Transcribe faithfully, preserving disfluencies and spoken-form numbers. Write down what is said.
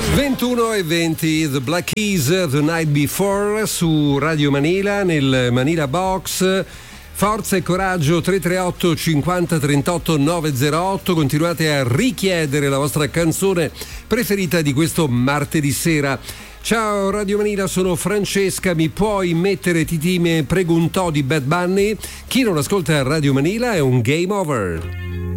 ventuno e venti, The Black Keys, The Night Before su Radio Manila, nel Manila Box. Forza e coraggio, tre tre otto cinquanta trentotto novecentotto. Continuate a richiedere la vostra canzone preferita di questo martedì sera. Ciao Radio Manila, sono Francesca, mi puoi mettere Titi me preguntò di Bad Bunny? Chi non ascolta Radio Manila è un game over.